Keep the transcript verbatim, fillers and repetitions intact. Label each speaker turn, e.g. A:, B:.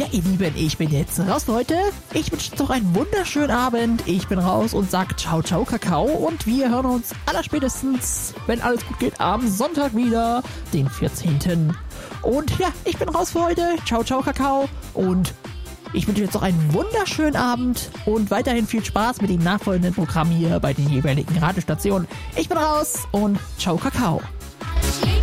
A: ihr Lieben, ich bin jetzt raus für heute. Ich wünsche euch noch einen wunderschönen Abend. Ich bin raus und sag ciao, ciao, Kakao. Und wir hören uns allerspätestens, wenn alles gut geht, am Sonntag wieder, den vierzehnten Und ja, ich bin raus für heute. Ciao, ciao, Kakao. Und ich wünsche jetzt noch einen wunderschönen Abend und weiterhin viel Spaß mit dem nachfolgenden Programm hier bei den jeweiligen Radiostationen. Ich bin raus und ciao, Kakao.